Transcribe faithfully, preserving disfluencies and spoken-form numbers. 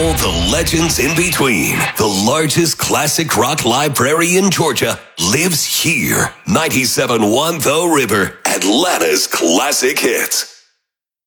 all the legends in between. The largest classic rock library in Georgia lives here. ninety-seven point one The River, Atlanta's classic hits.